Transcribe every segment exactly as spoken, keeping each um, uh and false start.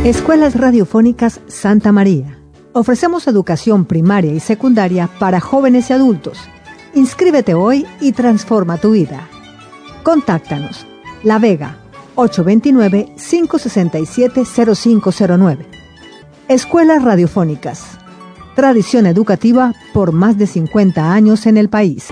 Escuelas Radiofónicas Santa María. Ofrecemos educación primaria y secundaria para jóvenes y adultos. Inscríbete hoy y transforma tu vida. Contáctanos. La Vega, ocho dos nueve, cinco seis siete, cero cinco cero nueve. Escuelas Radiofónicas. Tradición educativa por más de cincuenta años en el país.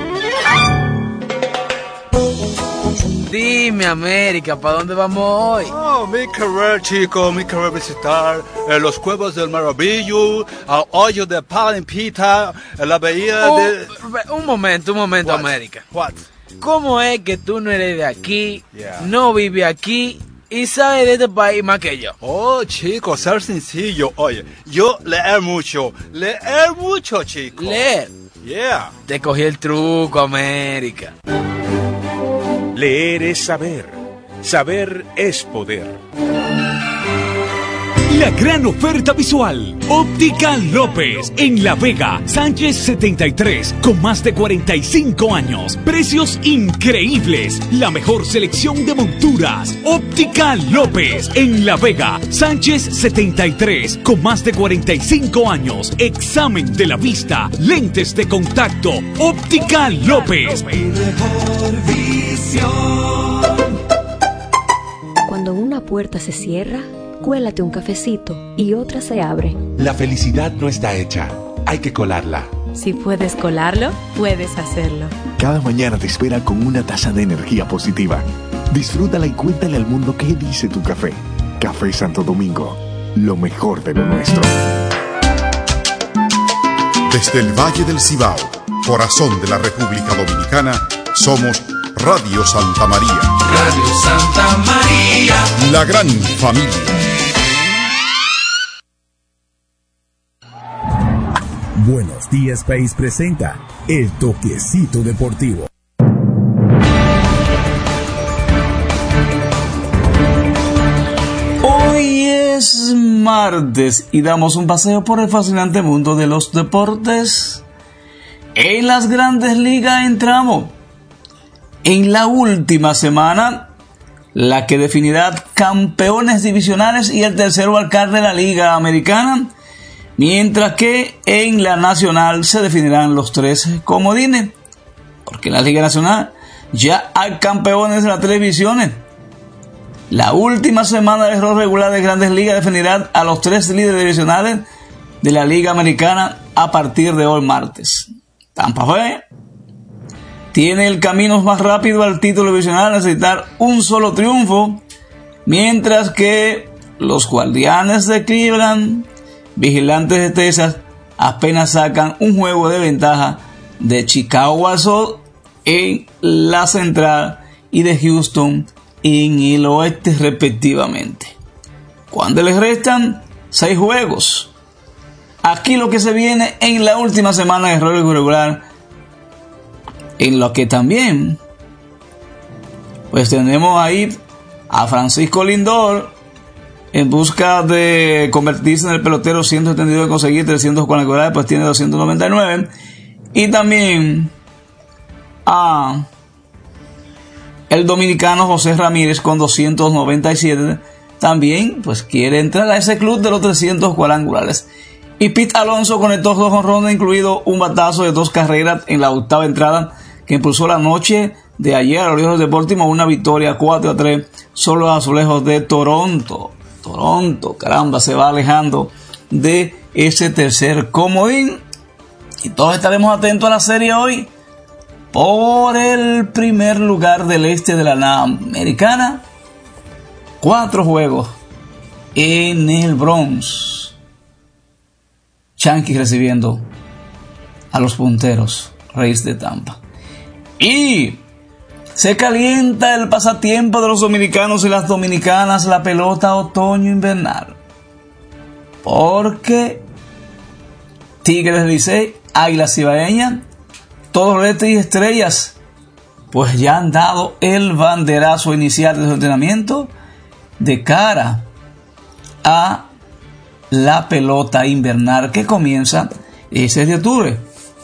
Dime, América, ¿para dónde vamos hoy? Oh, mi querer, chico, mi querer visitar eh, los Cuevos del Maravillo, al hoyo de Palimpita, la bahía oh, de... Un momento, un momento, What? América. What? ¿Cómo es que tú no eres de aquí, Yeah. no vives aquí y sabes de este país más que yo? Oh, chico, ser sencillo. Oye, yo leer mucho, leer mucho, chico. Leer. Yeah. Te cogí el truco, América. Leer es saber. Saber es poder. La gran oferta visual. Óptica López en La Vega, Sánchez setenta y tres, con más de cuarenta y cinco años. Precios increíbles. La mejor selección de monturas. Óptica López en La Vega, Sánchez setenta y tres, con más de cuarenta y cinco años. Examen de la vista, lentes de contacto. Óptica López. Mejor visión. Cuando una puerta se cierra, cuélate un cafecito y otra se abre. La felicidad no está hecha, hay que colarla. Si puedes colarlo, puedes hacerlo. Cada mañana te espera con una taza de energía positiva. Disfrútala y cuéntale al mundo qué dice tu café. Café Santo Domingo, lo mejor de lo nuestro. Desde el Valle del Cibao, corazón de la República Dominicana, somos Radio Santa María. Radio Santa María. La gran familia. Buenos Días País presenta El Toquecito Deportivo. Hoy es martes y damos un paseo por el fascinante mundo de los deportes. En las grandes ligas entramos en la última semana, la que definirá campeones divisionales y el tercer wildcard de la Liga Americana, mientras que en la Nacional se definirán los tres comodines, porque en la Liga Nacional ya hay campeones de las tres divisiones. La última semana del rol regular de Grandes Ligas definirá a los tres líderes divisionales de la Liga Americana a partir de hoy martes. Tampa Bay tiene el camino más rápido al título divisional, necesitar un solo triunfo, mientras que los Guardianes de Cleveland, Vigilantes de Texas, apenas sacan un juego de ventaja de Chicago al sur en la central y de Houston en el oeste respectivamente. Cuando les restan seis juegos. Aquí lo que se viene en la última semana de rol regular, en lo que también pues tenemos ahí a Francisco Lindor en busca de convertirse en el pelotero ciento setenta y dos y conseguir trescientos cuadrangulares, pues tiene doscientos noventa y nueve, y también a el dominicano José Ramírez con doscientos noventa y siete, también pues quiere entrar a ese club de los trescientos cuadrangulares. Y Pete Alonso conectó dos jonrones, incluido un batazo de dos carreras en la octava entrada, que impulsó la noche de ayer a los Orioles de Baltimore una victoria cuatro a tres sobre los Azulejos de Toronto. Toronto, caramba, se va alejando de ese tercer comodín. Y todos estaremos atentos a la serie hoy por el primer lugar del este de la Liga Americana. Cuatro juegos en el Bronx. Yankees recibiendo a los punteros Rays de Tampa. Y se calienta el pasatiempo de los dominicanos y las dominicanas, la pelota otoño-invernal. Porque Tigres del Licey, Águilas Cibaeñas, todos los y estrellas, pues ya han dado el banderazo inicial de su entrenamiento de cara a la pelota invernal que comienza el seis de octubre.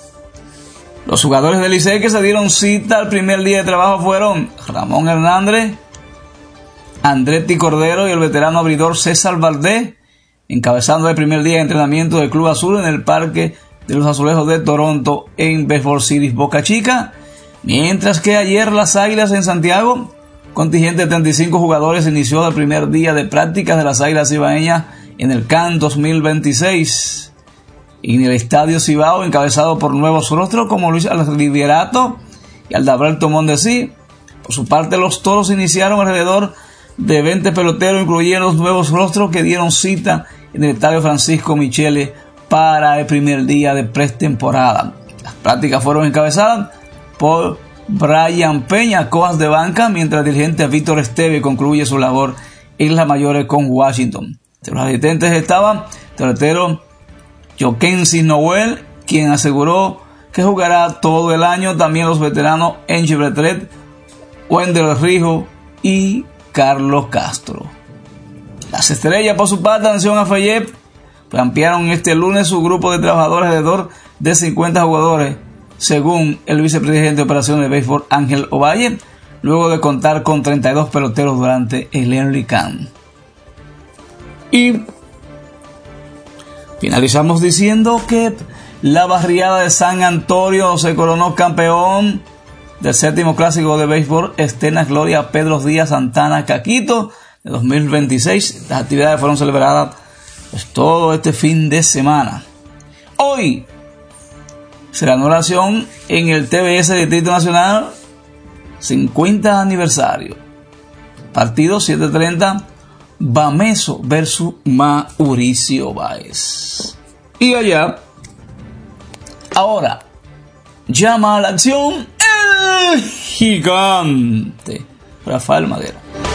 Los jugadores del Licey que se dieron cita al primer día de trabajo fueron Ramón Hernández, Andretti Cordero y el veterano abridor César Valdés, encabezando el primer día de entrenamiento del Club Azul en el Parque de los Azulejos de Toronto en Baseball City, Boca Chica. Mientras que ayer las Águilas en Santiago, contingente de treinta y cinco jugadores, inició el primer día de prácticas de las Águilas Cibaeñas en el C A N dos mil veintiséis. Y en el Estadio Cibao, encabezado por nuevos rostros como Luis Alrivierato y Aldaberto Mondesí. Por su parte, los Toros iniciaron alrededor de veinte peloteros, incluyendo los nuevos rostros que dieron cita en el Estadio Francisco Michele para el primer día de pretemporada. Las prácticas fueron encabezadas por Brian Peña, coas de banca, mientras el dirigente Víctor Esteve concluye su labor en las mayores con Washington. Entre los asistentes estaba el pelotero Jokensi Noel, quien aseguró que jugará todo el año. También los veteranos Enchi Bretret, Wendell Rijo y Carlos Castro. Las estrellas, por su parte, atención a Fayette, ampliaron este lunes su grupo de trabajadores alrededor de cincuenta jugadores, según el vicepresidente de operaciones de béisbol Ángel Ovalle, luego de contar con treinta y dos peloteros durante el Henry Camp. Y finalizamos diciendo que la barriada de San Antonio se coronó campeón del séptimo clásico de béisbol Estena Gloria Pedro Díaz Santana Caquito de dos mil veintiséis. Las actividades fueron celebradas pues todo este fin de semana. Hoy se la inauguración en el T B S Distrito Nacional, cincuenta aniversario. Partido siete treinta, Bameso versus Mauricio Báez. Y allá, ahora, llama a la acción el gigante Rafael Madera.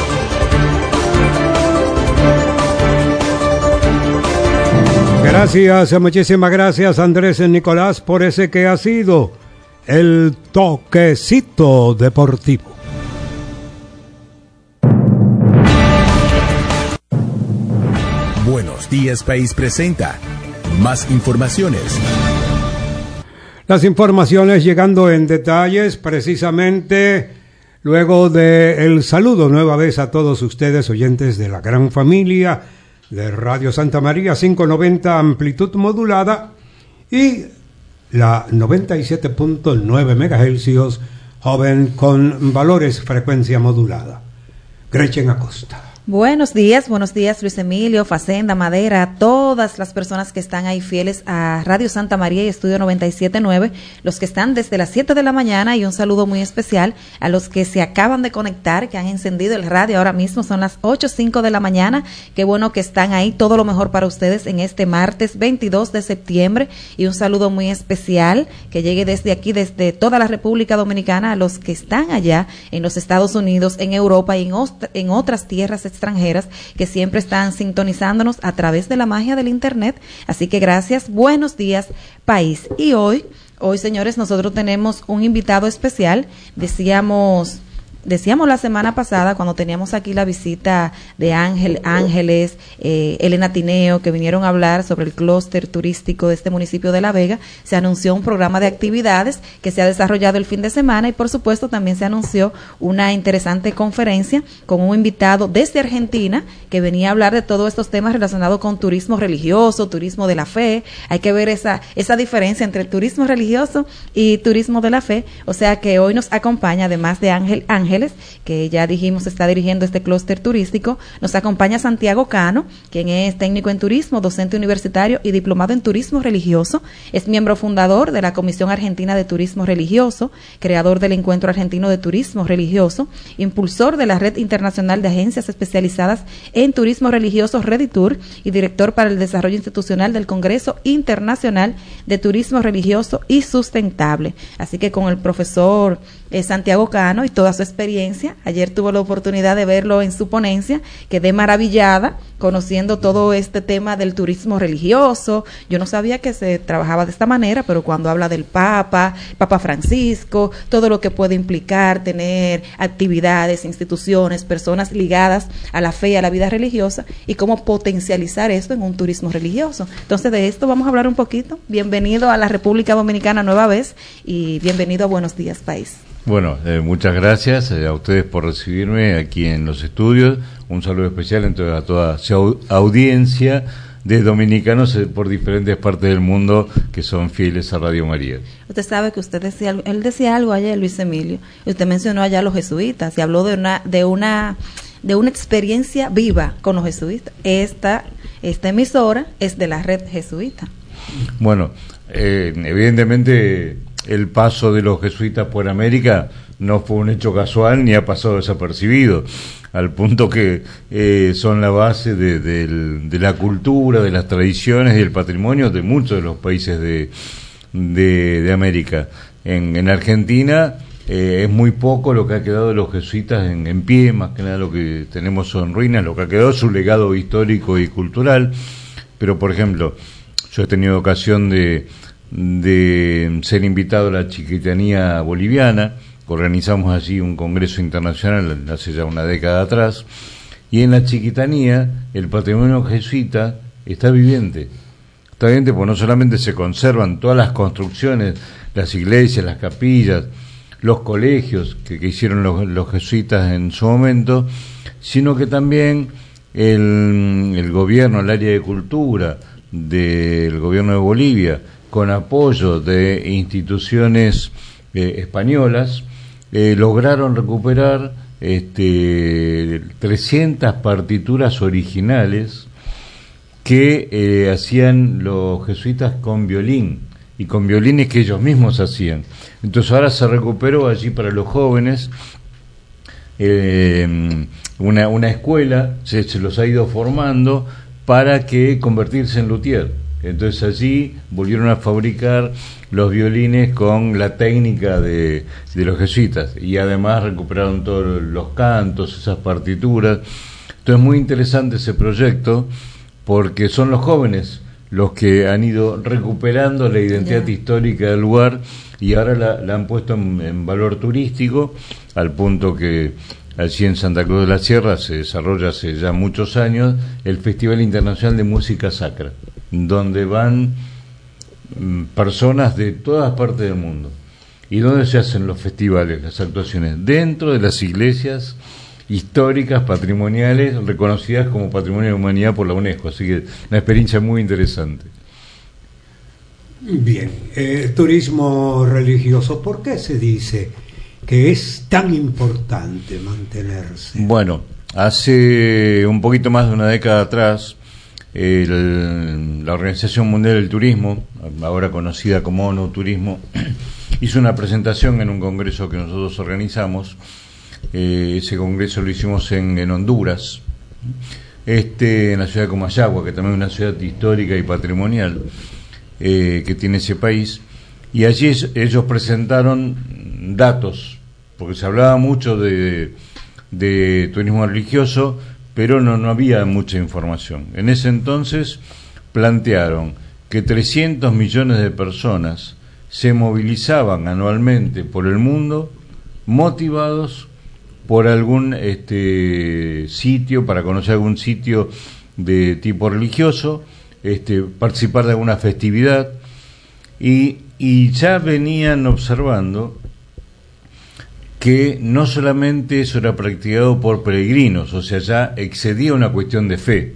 Gracias, muchísimas gracias Andrés Nicolás por ese que ha sido el toquecito deportivo. Buenos Días País presenta más informaciones. Las informaciones llegando en detalles precisamente luego del saludo nueva vez a todos ustedes oyentes de la gran familia de Radio Santa María quinientos noventa amplitud modulada y la noventa y siete punto nueve megahercios joven con valores frecuencia modulada. Gretchen Acosta. Buenos días, buenos días Luis Emilio, Facenda, Madera, todas las personas que están ahí fieles a Radio Santa María y Estudio noventa y siete punto nueve, los que están desde las siete de la mañana, y un saludo muy especial a los que se acaban de conectar, que han encendido el radio ahora mismo, son las ocho cinco de la mañana, qué bueno que están ahí, todo lo mejor para ustedes en este martes veintidós de septiembre, y un saludo muy especial que llegue desde aquí, desde toda la República Dominicana, a los que están allá en los Estados Unidos, en Europa y en, ost- en otras tierras extranjeras que siempre están sintonizándonos a través de la magia del internet. Así que gracias, buenos días país. Y hoy, hoy señores, nosotros tenemos un invitado especial. Decíamos Decíamos la semana pasada, cuando teníamos aquí la visita de Ángel, Ángeles, eh, Elena Tineo, que vinieron a hablar sobre el clúster turístico de este municipio de La Vega, se anunció un programa de actividades que se ha desarrollado el fin de semana, y por supuesto también se anunció una interesante conferencia con un invitado desde Argentina que venía a hablar de todos estos temas relacionados con turismo religioso, turismo de la fe. Hay que ver esa, esa diferencia entre el turismo religioso y turismo de la fe. O sea que hoy nos acompaña, además de Ángel Ángel, que ya dijimos está dirigiendo este clúster turístico, nos acompaña Santiago Cano, quien es técnico en turismo, docente universitario y diplomado en turismo religioso. Es miembro fundador de la Comisión Argentina de Turismo Religioso, creador del Encuentro Argentino de Turismo Religioso, impulsor de la Red Internacional de Agencias Especializadas en Turismo Religioso Reditur, y director para el desarrollo institucional del Congreso Internacional de Turismo Religioso y Sustentable. Así que con el profesor eh, Santiago Cano y toda su experiencia, ayer tuve la oportunidad de verlo en su ponencia, quedé maravillada conociendo todo este tema del turismo religioso. Yo no sabía que se trabajaba de esta manera, pero cuando habla del Papa, Papa Francisco, todo lo que puede implicar tener actividades, instituciones, personas ligadas a la fe y a la vida religiosa, y cómo potencializar esto en un turismo religioso. Entonces de esto vamos a hablar un poquito. Bienvenido a la República Dominicana nueva vez, y bienvenido a Buenos Días País. Bueno, eh, muchas gracias eh, a ustedes por recibirme aquí en los estudios. Un saludo especial entonces a toda su audiencia de dominicanos por diferentes partes del mundo que son fieles a Radio María. Usted sabe que usted decía, él decía algo ayer, Luis Emilio, usted mencionó allá a los jesuitas y habló de una, de una, de una experiencia viva con los jesuitas. Esta, esta emisora es de la red jesuita. Bueno, eh, evidentemente el paso de los jesuitas por América no fue un hecho casual ni ha pasado desapercibido, al punto que eh, son la base de, de, de la cultura, de las tradiciones y el patrimonio de muchos de los países de, de, de América. En, en Argentina eh, es muy poco lo que ha quedado de los jesuitas en, en pie, más que nada lo que tenemos son ruinas, lo que ha quedado es su legado histórico y cultural, pero por ejemplo, yo he tenido ocasión de, de ser invitado a la Chiquitanía boliviana. Organizamos allí un congreso internacional hace ya una década atrás, y en la Chiquitanía el patrimonio jesuita está viviente. Está viviente porque no solamente se conservan todas las construcciones, las iglesias, las capillas, los colegios que, que hicieron los, los jesuitas en su momento, sino que también el, el gobierno, el área de cultura del gobierno de Bolivia, con apoyo de instituciones eh, españolas, eh, lograron recuperar este, trescientas partituras originales que eh, hacían los jesuitas con violín, y con violines que ellos mismos hacían. Entonces ahora se recuperó allí para los jóvenes eh, una, una escuela, se, se los ha ido formando para que convertirse en luthier. Entonces allí volvieron a fabricar los violines con la técnica de, de los jesuitas, y además recuperaron todos los cantos, esas partituras. Entonces muy interesante ese proyecto, porque son los jóvenes los que han ido recuperando la identidad yeah. histórica del lugar, y ahora la, la han puesto en, en valor turístico, al punto que allí en Santa Cruz de la Sierra se desarrolla hace ya muchos años el Festival Internacional de Música Sacra, donde van mm, personas de todas partes del mundo. ¿Y dónde se hacen los festivales, las actuaciones? Dentro de las iglesias históricas, patrimoniales, reconocidas como Patrimonio de la Humanidad por la UNESCO. Así que una experiencia muy interesante. Bien, eh, turismo religioso, ¿por qué se dice que es tan importante mantenerse? Bueno, hace un poquito más de una década atrás, el, la Organización Mundial del Turismo, ahora conocida como ONU Turismo, hizo una presentación en un congreso que nosotros organizamos. Eh, ese congreso lo hicimos en, en Honduras, este, en la ciudad de Comayagua, que también es una ciudad histórica y patrimonial eh, que tiene ese país, y allí es, ellos presentaron datos, porque se hablaba mucho de, de turismo religioso, pero no, no había mucha información. En ese entonces plantearon que trescientos millones de personas se movilizaban anualmente por el mundo, motivados por algún este sitio, para conocer algún sitio de tipo religioso, este participar de alguna festividad, y, y ya venían observando que no solamente eso era practicado por peregrinos, o sea, ya excedía una cuestión de fe,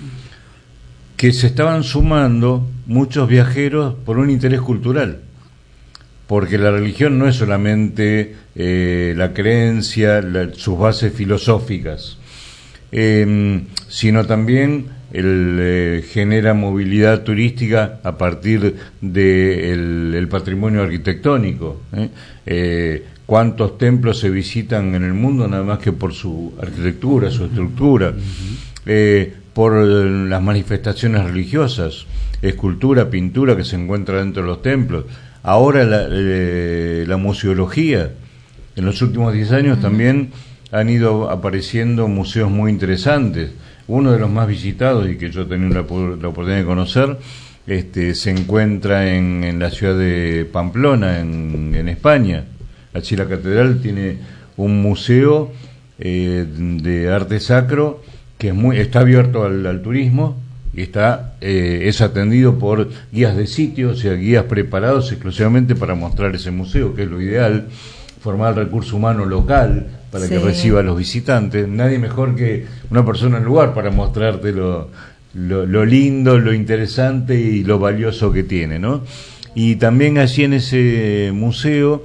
que se estaban sumando muchos viajeros por un interés cultural, porque la religión no es solamente eh, la creencia, la, sus bases filosóficas, eh, sino también el, eh, genera movilidad turística a partir del de el patrimonio arquitectónico. ¿eh? Eh, ¿Cuántos templos se visitan en el mundo nada más que por su arquitectura, su estructura? Eh, por las manifestaciones religiosas, escultura, pintura que se encuentra dentro de los templos. Ahora la, eh, la museología, en los últimos diez años uh-huh. también han ido apareciendo museos muy interesantes. Uno de los más visitados, y que yo he tenido la, la oportunidad de conocer, este, se encuentra en, en la ciudad de Pamplona, en, en España. Allí la catedral tiene un museo eh, de arte sacro que es muy, está abierto al, al turismo, y está eh, es atendido por guías de sitio, o sea, guías preparados exclusivamente para mostrar ese museo, que es lo ideal, formar el recurso humano local para sí. que reciba a los visitantes. Nadie mejor que una persona en el lugar para mostrarte lo, lo, lo lindo, lo interesante y lo valioso que tiene, ¿no? Y también allí en ese museo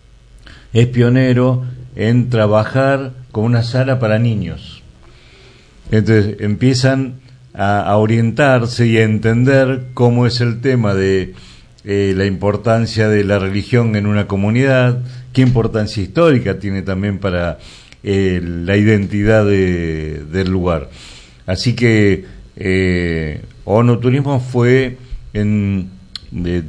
es pionero en trabajar con una sala para niños. Entonces empiezan a, a orientarse y a entender cómo es el tema de eh, la importancia de la religión en una comunidad, qué importancia histórica tiene también para eh, la identidad de, del lugar. Así que eh, ONU Turismo fue en, de,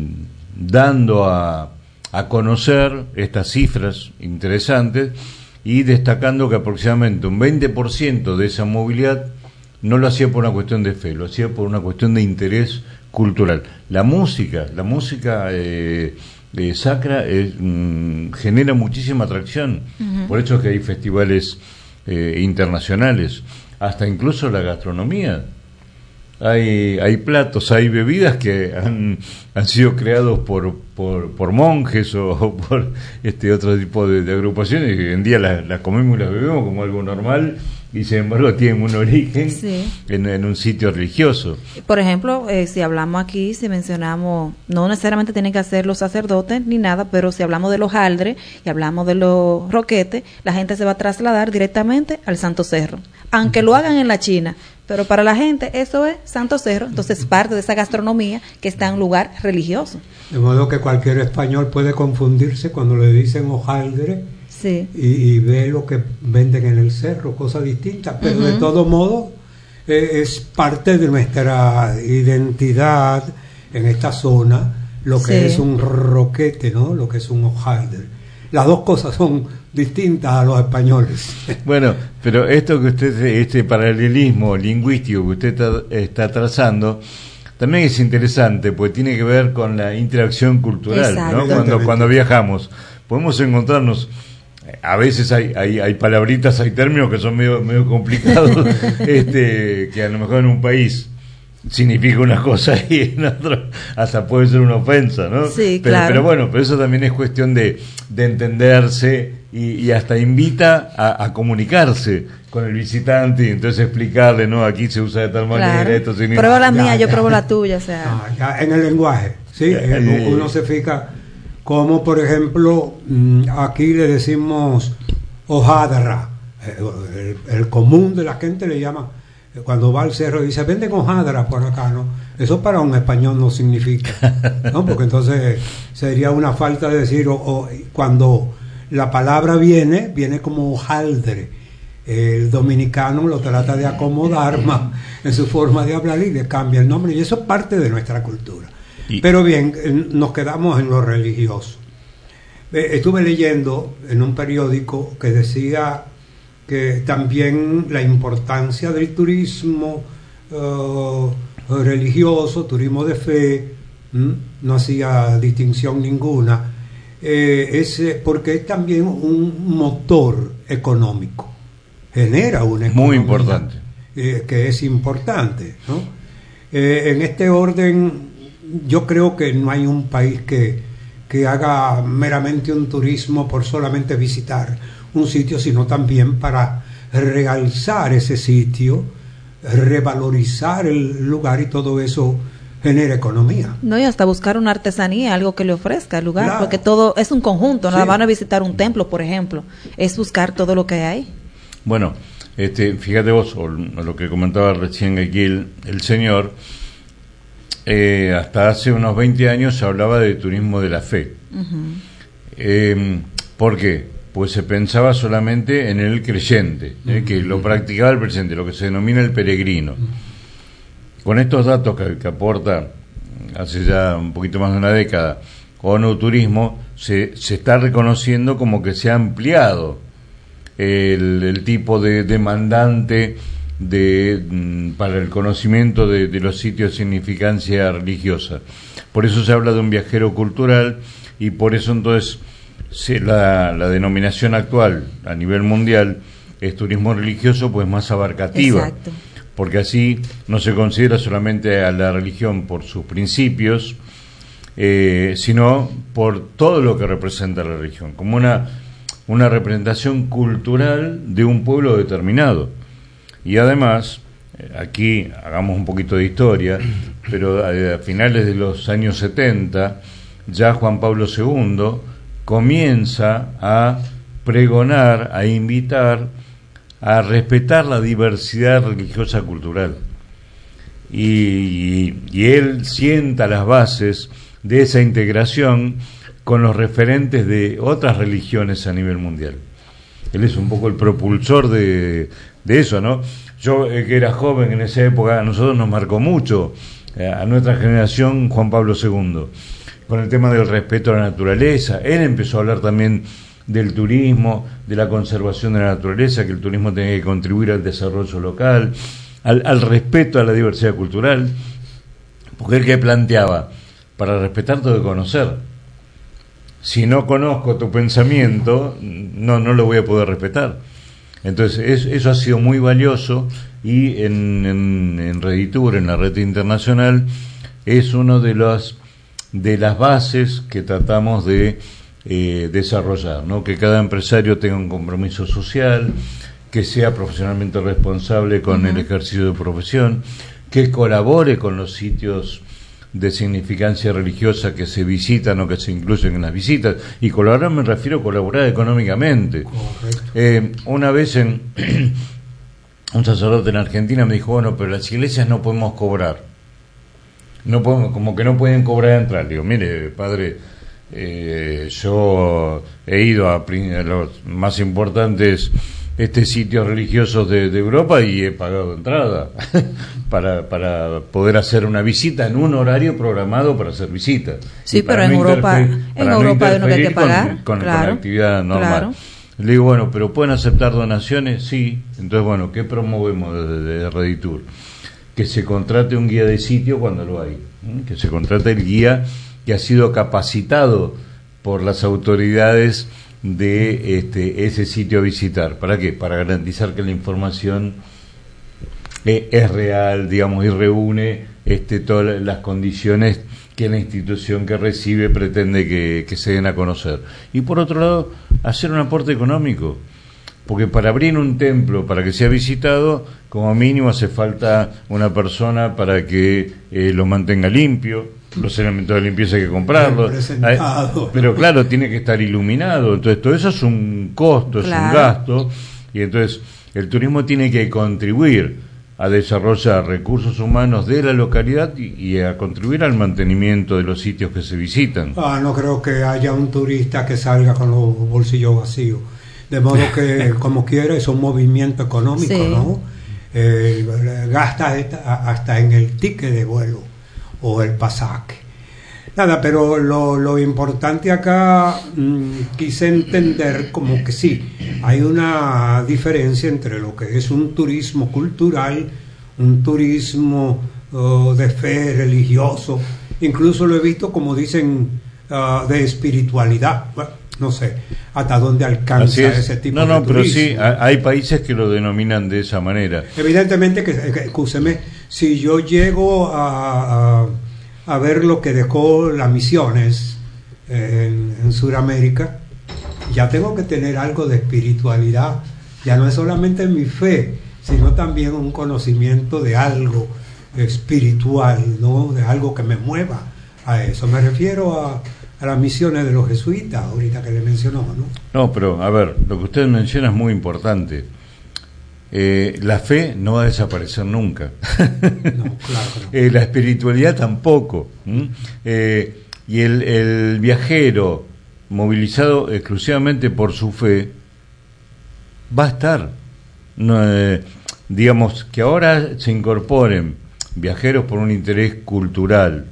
dando a, a conocer estas cifras interesantes y destacando que aproximadamente un veinte por ciento de esa movilidad no lo hacía por una cuestión de fe, lo hacía por una cuestión de interés cultural. La música, la música eh, eh, sacra eh, mm, genera muchísima atracción, uh-huh. Por eso que hay festivales eh, internacionales, hasta incluso la gastronomía. Hay, hay platos, hay bebidas que han, han sido creados por, por, por monjes o, o por este otro tipo de, de agrupaciones, y hoy en día las, las comemos y las bebemos como algo normal, y sin embargo tienen un origen sí. en, en un sitio religioso. Por ejemplo, eh, si hablamos aquí, si mencionamos, no necesariamente tienen que hacer los sacerdotes ni nada, pero si hablamos de los hojaldres y hablamos de los roquetes, la gente se va a trasladar directamente al Santo Cerro, aunque lo hagan en la China. Pero para la gente eso es Santo Cerro, entonces parte de esa gastronomía que está en un lugar religioso. De modo que cualquier español puede confundirse cuando le dicen hojaldre sí. y, y ve lo que venden en el cerro, cosas distintas, pero uh-huh. de todo modo eh, es parte de nuestra identidad en esta zona, lo que sí. es un roquete, ¿no? Lo que es un hojaldre. Las dos cosas son distintas a los españoles. Bueno, pero esto que usted, este paralelismo lingüístico que usted está, está trazando, también es interesante, porque tiene que ver con la interacción cultural, ¿no? Cuando, cuando viajamos, podemos encontrarnos, a veces hay, hay, hay palabritas, hay términos que son medio, medio complicados, este, que a lo mejor en un país significa una cosa y en otro hasta puede ser una ofensa, ¿no? Sí, pero, claro. Pero bueno, pero eso también es cuestión de, de entenderse y, y hasta invita a, a comunicarse con el visitante y entonces explicarle, ¿no? Aquí se usa de tal manera, claro. esto significa... Prueba la ya, mía, ya, yo ya. pruebo la tuya, o sea... No, ya en el lenguaje, ¿sí? Ya, eh, uno se fija como, por ejemplo, aquí le decimos hojadra, el, el común de la gente le llama... Cuando va al cerro y dice, venden hojadra por acá, ¿no? Eso para un español no significa, ¿no? Porque entonces sería una falta de decir, o, o cuando la palabra viene, viene como hojaldre. El dominicano lo trata de acomodar más en su forma de hablar y le cambia el nombre, y eso es parte de nuestra cultura. Y... Pero bien, nos quedamos en lo religioso. Estuve leyendo en un periódico que decía que también la importancia del turismo uh, religioso, turismo de fe, ¿m? no hacía distinción ninguna, eh, es porque es también un motor económico, genera una economía muy importante, eh, que es importante, ¿no? Eh, en este orden, yo creo que no hay un país que, que haga meramente un turismo por solamente visitar un sitio, sino también para realzar ese sitio, revalorizar el lugar, y todo eso genera economía. No, y hasta buscar una artesanía, algo que le ofrezca el lugar, claro. porque todo es un conjunto, no sí. van a visitar un templo, por ejemplo, es buscar todo lo que hay. Bueno, este, fíjate vos, o lo que comentaba recién aquí el, el señor, eh, hasta hace unos veinte años se hablaba de turismo de la fe. Uh-huh. eh, ¿Por qué? Pues se pensaba solamente en el creyente, ¿eh? que lo practicaba el presente, lo que se denomina el peregrino. Con estos datos que, que aporta hace ya un poquito más de una década ONU Turismo, se, se está reconociendo como que se ha ampliado el, el tipo de demandante de, para el conocimiento de, de los sitios de significancia religiosa. Por eso se habla de un viajero cultural, y por eso entonces Sí, la, la denominación actual a nivel mundial es turismo religioso, pues más abarcativa. Exacto. Porque así no se considera solamente a la religión por sus principios, eh, sino por todo lo que representa la religión, como una, una representación cultural de un pueblo determinado. Y además, aquí hagamos un poquito de historia, pero a, a finales de los años setenta, ya Juan Pablo segundo comienza a pregonar, a invitar a respetar la diversidad religiosa cultural. Y, y, y él sienta las bases de esa integración con los referentes de otras religiones a nivel mundial. Él es un poco el propulsor de, de eso, ¿no? Yo, eh, que era joven en esa época, a nosotros nos marcó mucho, eh, a nuestra generación, Juan Pablo segundo, con el tema del respeto a la naturaleza. Él empezó a hablar también del turismo, de la conservación de la naturaleza, que el turismo tiene que contribuir al desarrollo local, al, al respeto a la diversidad cultural, porque él que planteaba, para respetar tengo que conocer. Si no conozco tu pensamiento, no, no lo voy a poder respetar. Entonces, es, eso ha sido muy valioso, y en, en, en Reditur, en la red internacional, es uno de los de las bases que tratamos de eh, desarrollar, ¿no? Que cada empresario tenga un compromiso social, que sea profesionalmente responsable con uh-huh. el ejercicio de profesión, que colabore con los sitios de significancia religiosa que se visitan o que se incluyen en las visitas. Y colaborar me refiero a colaborar económicamente. Eh, una vez en un sacerdote en Argentina me dijo, bueno, pero las iglesias no podemos cobrar, no podemos, como que no pueden cobrar entrada. Digo, mire, padre, eh, yo he ido a, a los más importantes este sitios religiosos de, de Europa y he pagado entrada para para poder hacer una visita en un horario programado para hacer visitas. Sí, pero en no Europa, en no Europa hay uno que hay que pagar, con, con, claro, con la actividad normal. Claro. Le digo, bueno, pero ¿pueden aceptar donaciones? Sí. Entonces, bueno, ¿qué promovemos desde de, de Reditur? Que se contrate un guía de sitio cuando lo hay, ¿eh? Que se contrate el guía que ha sido capacitado por las autoridades de este ese sitio a visitar. ¿Para qué? Para garantizar que la información eh, es real, digamos, y reúne este todas las condiciones que la institución que recibe pretende que, que se den a conocer. Y por otro lado, hacer un aporte económico, porque para abrir un templo, para que sea visitado, como mínimo hace falta una persona para que eh, lo mantenga limpio. Los elementos de limpieza hay que comprarlos, pero claro, tiene que estar iluminado. Entonces todo eso es un costo, es claro. un gasto, y entonces el turismo tiene que contribuir a desarrollar recursos humanos de la localidad y, y a contribuir al mantenimiento de los sitios que se visitan. Ah, no creo que haya un turista que salga con los bolsillos vacíos, de modo que como quiera es un movimiento económico, sí. ¿no? Eh, gasta hasta en el ticket de vuelo o el pasaje. Nada, pero lo, lo importante acá, mmm, quise entender como que sí, hay una diferencia entre lo que es un turismo cultural, un turismo uh, de fe religioso, incluso lo he visto como dicen uh, de espiritualidad. Bueno, no sé hasta dónde alcanza ese tipo no, no, de turismo. pero sí, hay países que lo denominan de esa manera. Evidentemente que, escúcheme, si yo llego a, a, a ver lo que dejó las misiones en, en Sudamérica, ya tengo que tener algo de espiritualidad, ya no es solamente mi fe, sino también un conocimiento de algo espiritual, ¿no? De algo que me mueva a eso. Me refiero a a las misiones de los jesuitas, ahorita que le mencionó, ¿no? No, pero a ver, lo que usted menciona es muy importante. Eh, la fe no va a desaparecer nunca. No, claro, no. Eh, la espiritualidad tampoco. Eh, y el, el viajero movilizado exclusivamente por su fe va a estar. No, eh, digamos que ahora se incorporen viajeros por un interés cultural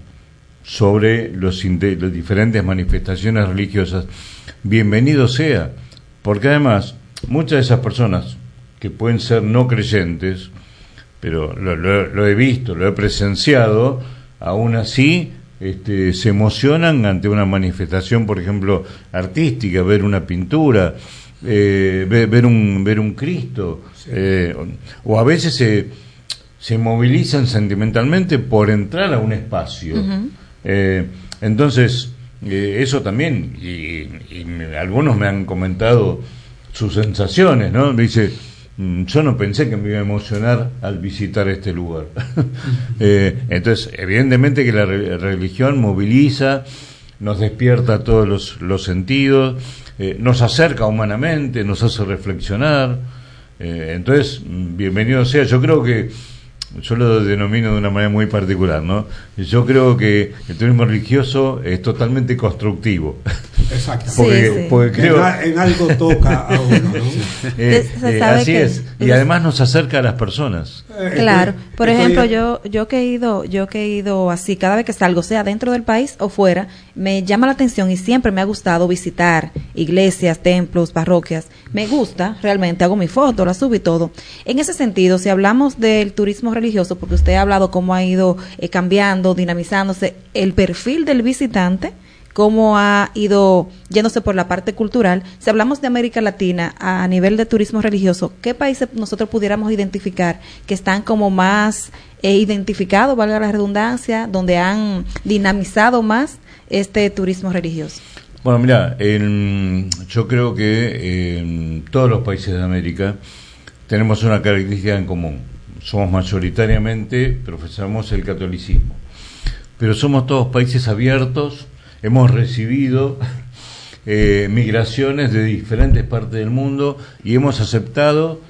sobre los, las diferentes manifestaciones religiosas, bienvenido sea, porque además muchas de esas personas que pueden ser no creyentes, pero lo, lo, lo he visto, lo he presenciado, aún así este, se emocionan ante una manifestación, por ejemplo, artística, ver una pintura, eh, ver, ver un ver un Cristo, sí. eh, o, o a veces se, se movilizan sentimentalmente por entrar a un espacio. Uh-huh. Eh, entonces, eh, eso también, y, y me, algunos me han comentado sus sensaciones, ¿no? Dice, yo no pensé que me iba a emocionar al visitar este lugar. eh, entonces, evidentemente que la re- religión moviliza, nos despierta todos los, los sentidos, eh, nos acerca humanamente, nos hace reflexionar. Eh, entonces, bienvenido sea. Yo creo que, yo lo denomino de una manera muy particular, ¿no? Yo creo que el turismo religioso es totalmente constructivo. Exacto. Porque, sí, sí. porque creo en, en algo toca a uno, ¿no? eh, eh, así que, es. Y además nos acerca a las personas. Claro. Por ejemplo, yo yo que he ido, yo que he ido así, cada vez que salgo, sea dentro del país o fuera, me llama la atención y siempre me ha gustado visitar iglesias, templos, parroquias. Me gusta, realmente, hago mi foto, la subo y todo. En ese sentido, si hablamos del turismo religioso, porque usted ha hablado cómo ha ido eh, cambiando, dinamizándose el perfil del visitante, cómo ha ido yéndose por la parte cultural. Si hablamos de América Latina a nivel de turismo religioso, ¿qué países nosotros pudiéramos identificar que están como más eh, identificados, valga la redundancia, donde han dinamizado más este turismo religioso? Bueno, mira, en, yo creo que en todos los países de América tenemos una característica en común. Somos mayoritariamente, profesamos el catolicismo, pero somos todos países abiertos. Hemos recibido eh, migraciones de diferentes partes del mundo y hemos aceptado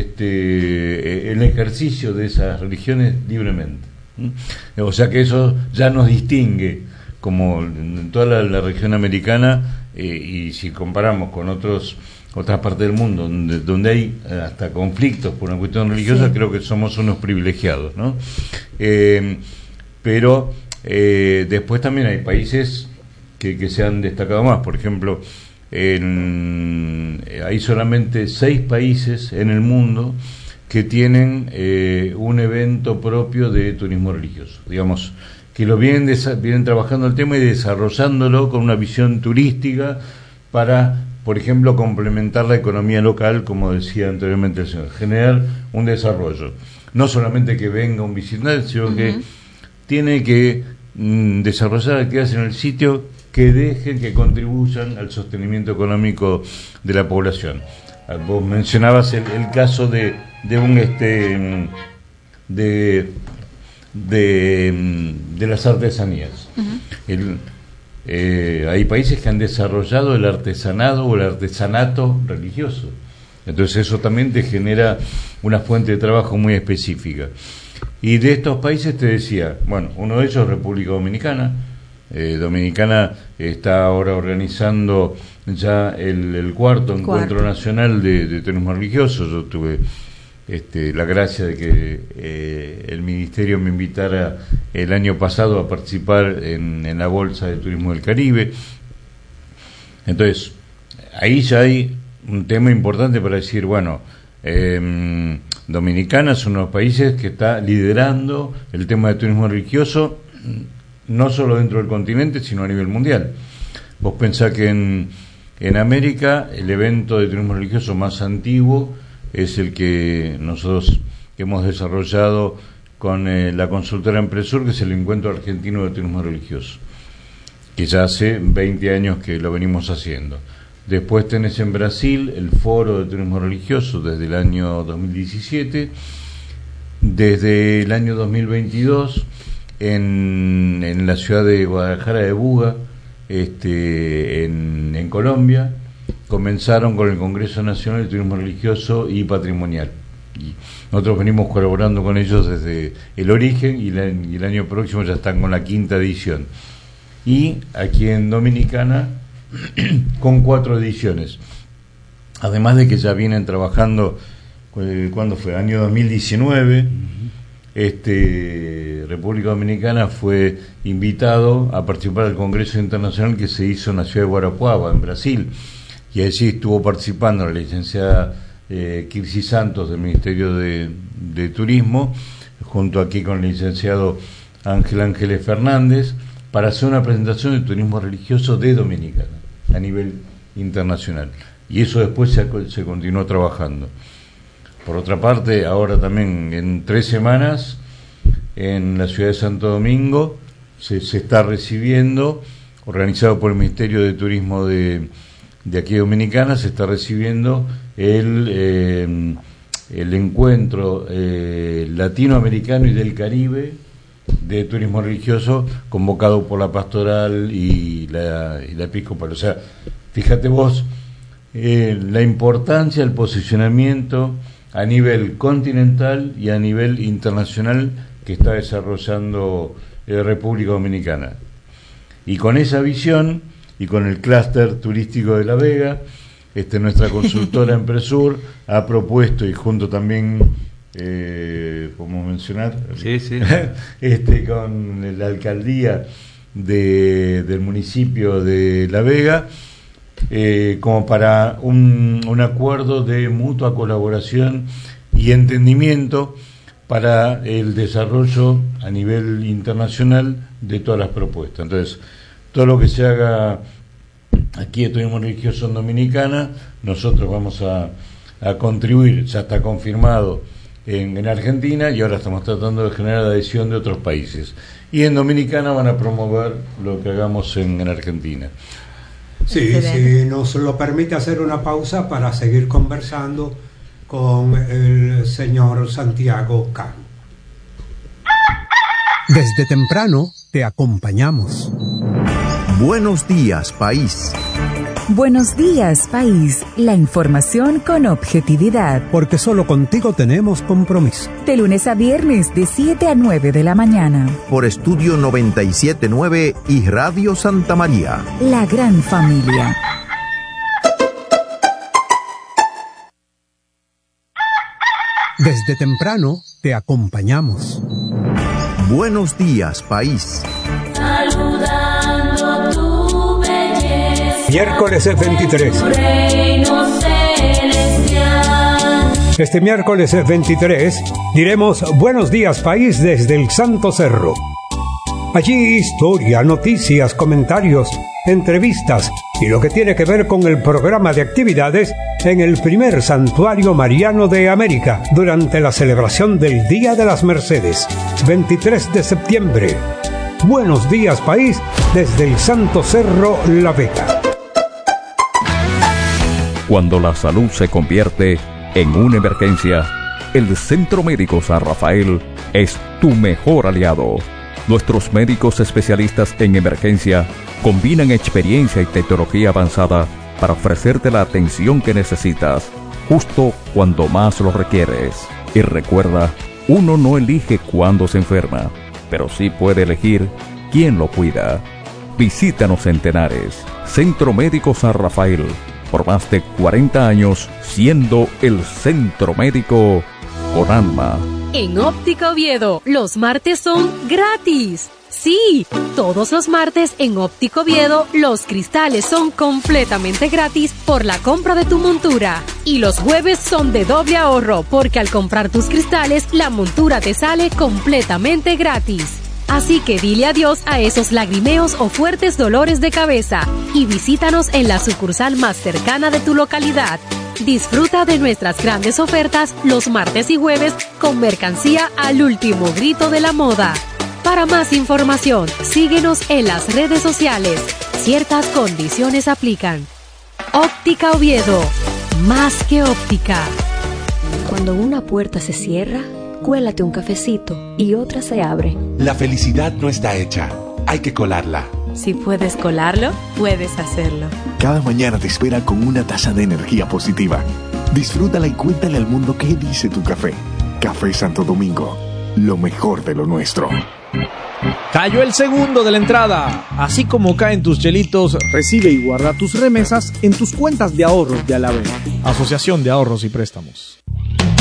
este, el ejercicio de esas religiones libremente. ¿Mm? O sea que eso ya nos distingue, como en toda la, la región americana, eh, y si comparamos con otros otras partes del mundo donde, donde hay hasta conflictos por una cuestión religiosa, sí. Creo que somos unos privilegiados, ¿no? Eh, pero eh, después también hay países Que, que se han destacado más. Por ejemplo, en, hay solamente seis países en el mundo que tienen eh, un evento propio de turismo religioso, digamos, que lo vienen, desa- vienen trabajando el tema y desarrollándolo con una visión turística para, por ejemplo, complementar la economía local, como decía anteriormente el señor, generar un desarrollo. No solamente que venga un visitante, sino uh-huh. que tiene que mm, desarrollar actividades en el sitio que dejen, que contribuyan al sostenimiento económico de la población. Vos mencionabas el, el caso de, de un este de de, de las artesanías. Uh-huh. El, eh, hay países que han desarrollado el artesanado o el artesanato religioso. Entonces eso también te genera una fuente de trabajo muy específica. Y de estos países te decía, bueno, uno de ellos es República Dominicana. Eh, Dominicana está ahora organizando ya el, el cuarto, cuarto encuentro nacional de, de turismo religioso. Yo tuve este, la gracia de que eh, el ministerio me invitara el año pasado a participar en, en la Bolsa de Turismo del Caribe. Entonces, ahí ya hay un tema importante para decir, bueno, eh, Dominicana es uno de los países que está liderando el tema de turismo religioso, no solo dentro del continente, sino a nivel mundial. Vos pensás que en, en América el evento de turismo religioso más antiguo es el que nosotros hemos desarrollado con eh, la consultora Empresur, que es el Encuentro Argentino de Turismo Religioso, que ya hace veinte años que lo venimos haciendo. Después tenés en Brasil el Foro de Turismo Religioso desde el año dos mil diecisiete. Desde el año dos mil veintidós En, en la ciudad de Guadalajara de Buga, este, en, en Colombia, comenzaron con el Congreso Nacional de Turismo Religioso y Patrimonial. Y nosotros venimos colaborando con ellos desde el origen y, la, y el año próximo ya están con la quinta edición. Y aquí en Dominicana, con cuatro ediciones. Además de que ya vienen trabajando, ¿cuándo fue? Año dos mil diecinueve. Este, República Dominicana fue invitado a participar del Congreso Internacional que se hizo en la ciudad de Guarapuava, en Brasil, y allí estuvo participando la licenciada eh, Kirsi Santos del Ministerio de, de Turismo, junto aquí con el licenciado Ángel Ángeles Fernández, para hacer una presentación de turismo religioso de Dominicana a nivel internacional, y eso después se, se continuó trabajando. Por otra parte, ahora también en tres semanas en la ciudad de Santo Domingo se, se está recibiendo, organizado por el Ministerio de Turismo de, de aquí de Dominicana, se está recibiendo el, eh, el encuentro eh, latinoamericano y del Caribe de turismo religioso convocado por la pastoral y la, y la episcopal. O sea, fíjate vos eh, la importancia del posicionamiento a nivel continental y a nivel internacional que está desarrollando eh, República Dominicana. Y con esa visión y con el clúster turístico de La Vega, este, nuestra consultora Empresur ha propuesto, y junto también, eh, podemos mencionar, sí, sí. este, con la alcaldía de, del municipio de La Vega, eh, como para un, un acuerdo de mutua colaboración y entendimiento para el desarrollo a nivel internacional de todas las propuestas. Entonces, todo lo que se haga aquí de turismo religioso en Dominicana, nosotros vamos a, a contribuir. Ya está confirmado en, en Argentina y ahora estamos tratando de generar adhesión de otros países. Y en Dominicana van a promover lo que hagamos en, en Argentina. Sí, si nos lo permite hacer una pausa para seguir conversando con el señor Santiago Cano. Desde temprano te acompañamos. Buenos días, país. Buenos días, país. La información con objetividad. Porque solo contigo tenemos compromiso. De lunes a viernes, de siete a nueve de la mañana. Por Estudio noventa y siete punto nueve y Radio Santa María. La gran familia. Desde temprano te acompañamos. Buenos días, país. Saludando tu belleza. Miércoles es veintitrés. Reino celestial. Este miércoles es veintitrés diremos Buenos días, país desde el Santo Cerro. Allí historia, noticias, comentarios, entrevistas y lo que tiene que ver con el programa de actividades en el primer santuario mariano de América durante la celebración del Día de las Mercedes, veintitrés de septiembre. Buenos días, país, desde el Santo Cerro La Vega. Cuando la salud se convierte en una emergencia, el Centro Médico San Rafael es tu mejor aliado. Nuestros médicos especialistas en emergencia combinan experiencia y tecnología avanzada para ofrecerte la atención que necesitas, justo cuando más lo requieres. Y recuerda, uno no elige cuándo se enferma, pero sí puede elegir quién lo cuida. Visítanos en Tenares, Centro Médico San Rafael, por más de cuarenta años siendo el centro médico con alma. En Óptica Oviedo, los martes son gratis. Sí, todos los martes en Óptica Oviedo, los cristales son completamente gratis por la compra de tu montura. Y los jueves son de doble ahorro, porque al comprar tus cristales, la montura te sale completamente gratis. Así que dile adiós a esos lagrimeos o fuertes dolores de cabeza y visítanos en la sucursal más cercana de tu localidad. Disfruta de nuestras grandes ofertas los martes y jueves con mercancía al último grito de la moda. Para más información, síguenos en las redes sociales. Ciertas condiciones aplican. Óptica Oviedo, más que óptica. Cuando una puerta se cierra, cuélate un cafecito y otra se abre. La felicidad no está hecha, hay que colarla. Si puedes colarlo, puedes hacerlo. Cada mañana te espera con una taza de energía positiva. Disfrútala y cuéntale al mundo qué dice tu café. Café Santo Domingo, lo mejor de lo nuestro. Cayó el segundo de la entrada. Así como caen tus chelitos, recibe y guarda tus remesas en tus cuentas de ahorros de Alavés, Asociación de Ahorros y Préstamos.